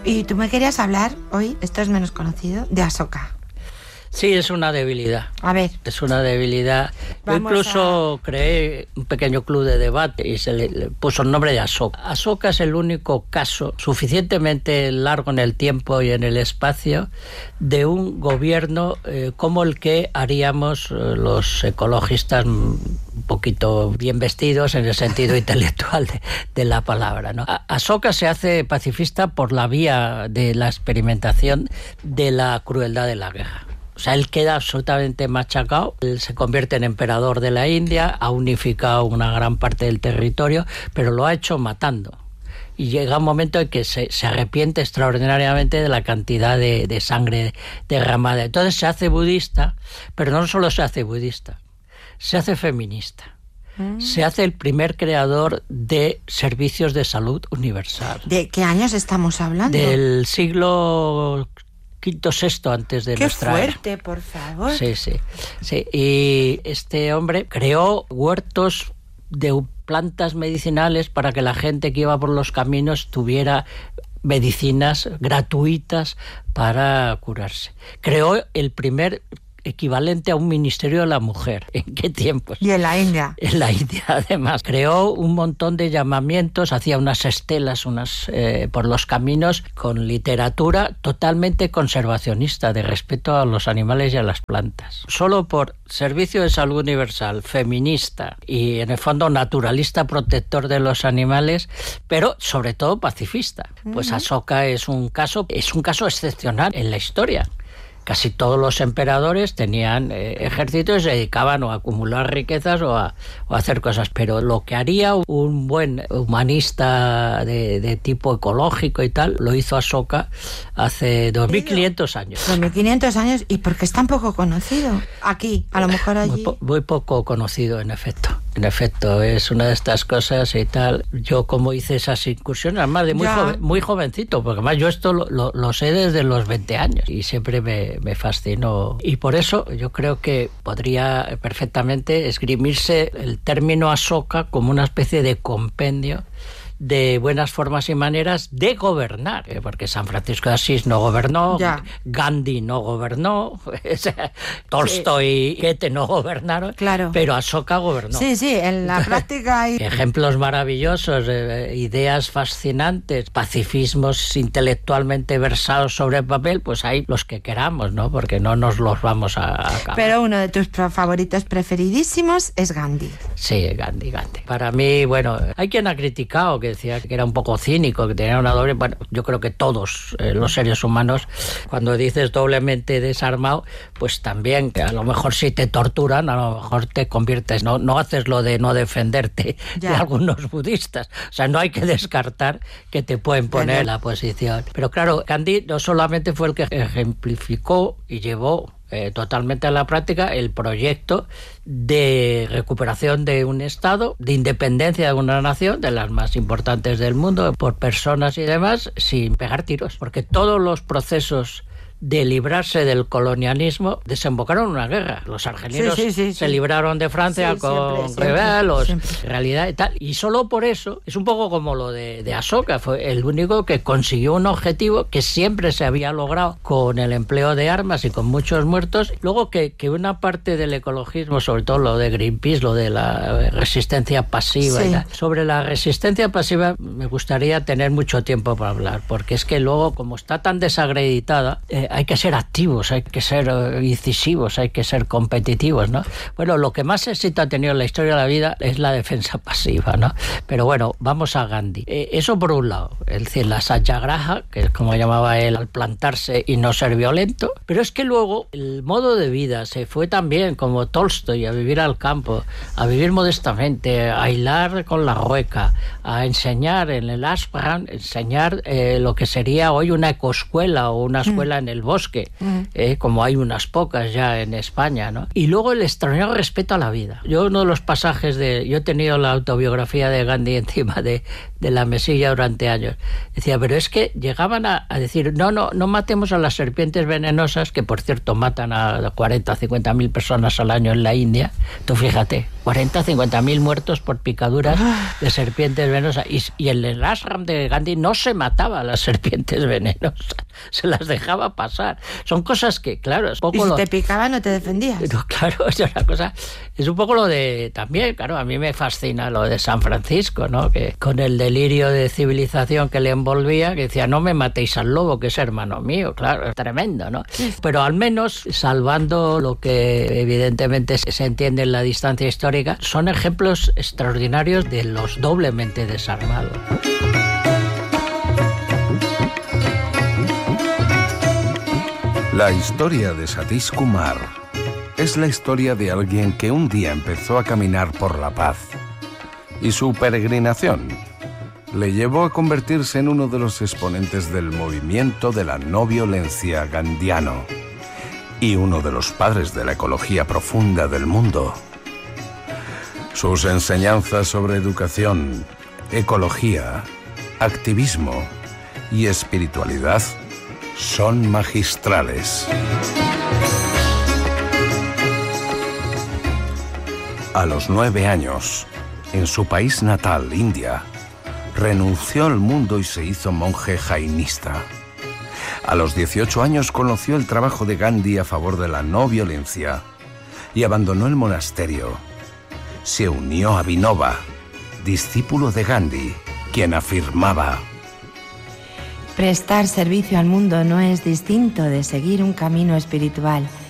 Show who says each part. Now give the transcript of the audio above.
Speaker 1: Y tú me querías hablar hoy, esto es menos conocido, de Asoka.
Speaker 2: Sí, es una debilidad.
Speaker 1: A ver.
Speaker 2: Es una debilidad. Yo incluso creé un pequeño club de debate y se le puso el nombre de Asoka. Asoka es el único caso suficientemente largo en el tiempo y en el espacio de un gobierno como el que haríamos los ecologistas un poquito bien vestidos en el sentido intelectual de la palabra, ¿no? Asoka se hace pacifista por la vía de la experimentación de la crueldad de la guerra. O sea, él queda absolutamente machacado, él se convierte en emperador de la India, ha unificado una gran parte del territorio, pero lo ha hecho matando. Y llega un momento en que se arrepiente extraordinariamente de la cantidad de sangre derramada. Entonces se hace budista, pero no solo se hace budista, se hace feminista. Se hace el primer creador de servicios de salud universal.
Speaker 1: ¿De qué años estamos hablando?
Speaker 2: Del siglo quinto, sexto antes de nuestra era.
Speaker 1: ¡Qué fuerte, por favor!
Speaker 2: Sí. Y este hombre creó huertos de plantas medicinales para que la gente que iba por los caminos tuviera medicinas gratuitas para curarse. Creó el primer equivalente a un ministerio de la mujer. ¿En qué tiempos?
Speaker 1: Y en la India.
Speaker 2: En la India, además. Creó un montón de llamamientos, hacía unas estelas por los caminos con literatura totalmente conservacionista, de respeto a los animales y a las plantas. Solo por servicio de salud universal, feminista y, en el fondo, naturalista, protector de los animales, pero, sobre todo, pacifista. Pues Asoka es un caso excepcional en la historia. Casi todos los emperadores tenían ejércitos y se dedicaban o a acumular riquezas o a hacer cosas. Pero lo que haría un buen humanista de tipo ecológico y tal, lo hizo Asoka hace 2.500 años.
Speaker 1: 2.500 años. ¿Y por qué es tan poco conocido? Aquí, a lo mejor allí.
Speaker 2: Muy poco conocido, en efecto. En efecto, es una de estas cosas y tal. Yo, como hice esas incursiones, además de muy jovencito, porque además yo esto lo sé desde los 20 años y siempre me fascinó. Y por eso yo creo que podría perfectamente esgrimirse el término Asoka como una especie de compendio de buenas formas y maneras de gobernar, porque San Francisco de Asís no gobernó, Gandhi no gobernó, Tolstoy y Goethe no gobernaron,
Speaker 1: claro,
Speaker 2: pero Asoka gobernó.
Speaker 1: Sí, en la práctica hay
Speaker 2: ejemplos maravillosos, ideas fascinantes, pacifismos intelectualmente versados sobre el papel, pues hay los que queramos, ¿no? Porque no nos los vamos a acabar.
Speaker 1: Pero uno de tus favoritos preferidísimos es Gandhi.
Speaker 2: Sí, Gandhi. Para mí, bueno, hay quien ha criticado que decía que era un poco cínico, que tenía una doble... Bueno, yo creo que todos los seres humanos, cuando dices doblemente desarmado, pues también, a lo mejor si te torturan, a lo mejor te conviertes, no haces lo de no defenderte de algunos budistas. O sea, no hay que descartar que te pueden poner la posición. Pero claro, Gandhi no solamente fue el que ejemplificó y llevó totalmente a la práctica el proyecto de recuperación de un Estado, de independencia de una nación, de las más importantes del mundo, por personas y demás, sin pegar tiros. Porque todos los procesos de librarse del colonialismo desembocaron en una guerra. Los argelinos se libraron de Francia con rebelos, en realidad y tal. Y solo por eso, es un poco como lo de Asoka, fue el único que consiguió un objetivo que siempre se había logrado con el empleo de armas y con muchos muertos. Luego que una parte del ecologismo, sobre todo lo de Greenpeace, lo de la resistencia pasiva y tal. Sobre la resistencia pasiva me gustaría tener mucho tiempo para hablar, porque es que luego, como está tan desacreditada, hay que ser activos, hay que ser incisivos, hay que ser competitivos, ¿no? Bueno, lo que más éxito ha tenido en la historia de la vida es la defensa pasiva, ¿no? Pero bueno, vamos a Gandhi. Eso por un lado, es decir, la satyagraha, que es como llamaba él, al plantarse y no ser violento, pero es que luego el modo de vida se fue también, como Tolstoy, a vivir al campo, a vivir modestamente, a hilar con la rueca, a enseñar en el ashram, enseñar lo que sería hoy una ecoescuela o una escuela en el bosque, como hay unas pocas ya en España, ¿no? Y luego el extraordinario respeto a la vida. Yo uno de los pasajes yo he tenido la autobiografía de Gandhi encima de la mesilla durante años. Decía, pero es que llegaban a decir, no matemos a las serpientes venenosas, que por cierto matan a 40, 50.000 personas al año en la India. Tú fíjate, 40, 50.000 muertos por picaduras de serpientes venenosas. Y en el ashram de Gandhi no se mataba a las serpientes venenosas, se las dejaba pasar. Son cosas que, claro, es poco.
Speaker 1: ¿Y si te picaba no te defendías?
Speaker 2: No, claro, es una cosa. Es un poco lo de. También, claro, a mí me fascina lo de San Francisco, ¿no? Que con el delirio de civilización que le envolvía, que decía, no me matéis al lobo, que es hermano mío. Claro, es tremendo, ¿no? Pero al menos, salvando lo que evidentemente se entiende en la distancia histórica, son ejemplos extraordinarios de los doblemente desarmados.
Speaker 3: La historia de Satish Kumar es la historia de alguien que un día empezó a caminar por la paz y su peregrinación le llevó a convertirse en uno de los exponentes del movimiento de la no violencia gandhiano y uno de los padres de la ecología profunda del mundo. Sus enseñanzas sobre educación, ecología, activismo y espiritualidad son magistrales. A los 9 años, en su país natal, India, renunció al mundo y se hizo monje jainista. A los 18 años conoció el trabajo de Gandhi a favor de la no violencia y abandonó el monasterio. Se unió a Vinoba, discípulo de Gandhi, quien afirmaba:
Speaker 4: prestar servicio al mundo no es distinto de seguir un camino espiritual.